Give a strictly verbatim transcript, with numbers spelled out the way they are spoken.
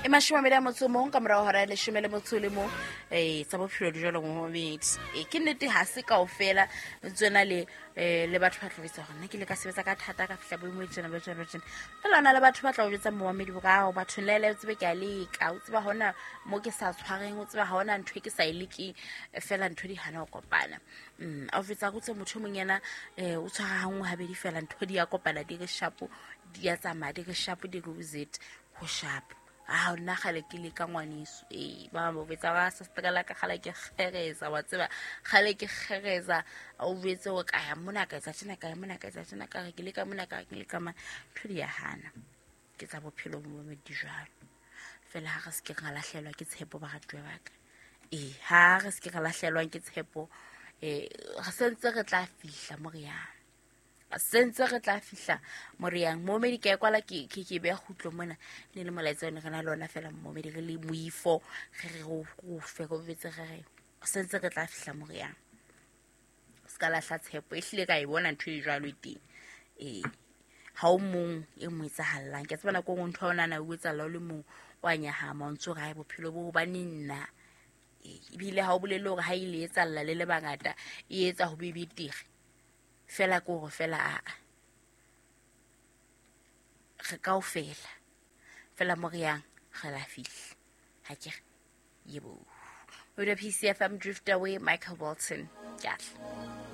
e mashome a mabedi a motso o mong ka morao hora ya leshome le motso le mong eh tsa bophelo di jalo mo medi e ke nnete ha se kaofela tsena le eh le batho ba tlobetsa hore nna ke le ka sebetsa ka thata ka fihla boemo tsena ba tsena ba tsena fela na le batho ba tla o jetsa moamedi bo ka o batho le le tsebe ke a leka o tseba hona mo ke sa tshwareng o tseba ha hona ntwe ke sa ileki fela ntwe di hana o kopana mm a fetsa go tse motho mong yana eh o tshwara hangwe habedi fela ntwe di ya kopana di re shapo di ya tsamaya di re shapo di go visit go shapo ah nna gale ke le ka ngwaniso eh ba mo betsa ga sa strakala ka gale ke kgereza wa tseba gale ke kgereza o betse o ka ya mona ka tsa tsena ka ya mona ka tsa tsena ka ke le ka mona ka ke le ka ma thudi ya hana ke tsa bophelo mo me dijalo fela ha re se ke ga lahlelwa ke tshepo ba gatwe ba ka eh ha re se ke ga lahlelwa ke tshepo eh ga sentse re tla fihla mo riana sentse re tla fihla moriang momedi ke kwala ke ke ke be gutlo mona le le molaetsa ne rena lona fela momedi re le moifo ge re go go fe go betse ge re sentse re tla fihla moriang ska la hla tshepo e hlile ka e bona ntho e jalo iteng eh ha o mong e mo etsa hallang ke tsebana go ntho ona na o etsa la le mong wa nya ha ma ntso ga e bophelo bo ba nna e bile ha o bolele hore ha ile etsa lla le le bangata e etsa ho bibitire fela go go fela a ge ka o fela fela mo riang ga la fihla ha ke yebo o de P C F M Drift Away Michael Bolton ja